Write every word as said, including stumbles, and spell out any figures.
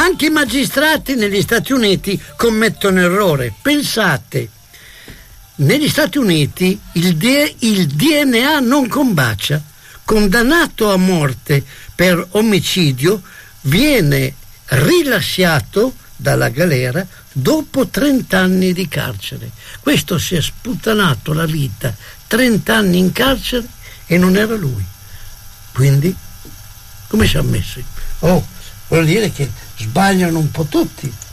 Anche i magistrati negli Stati Uniti commettono errore. Pensate, negli Stati Uniti il, D- il D N A non combacia. Condannato a morte per omicidio viene rilasciato dalla galera dopo trenta anni di carcere. Questo si è sputtanato la vita, trenta anni in carcere, e non era lui. Quindi come si è messi? Oh, vuol dire che sbagliano un po' tutti.